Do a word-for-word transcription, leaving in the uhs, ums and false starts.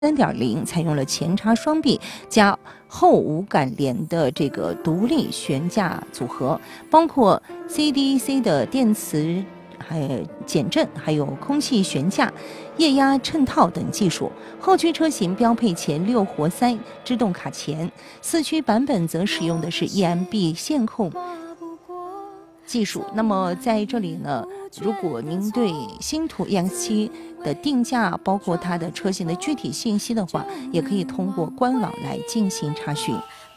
三点零采用了前叉双臂加后无感连的这个独立悬架组合，包括 C D C 的电磁还有减震，还有空气悬架、液压衬套等技术。后驱车型标配前六活塞制动卡钳，四驱版本则使用的是 E M B 线控技术。那么在这里呢，如果您对星途 E X 七 的定价，包括它的车型的具体信息的话，也可以通过官网来进行查询。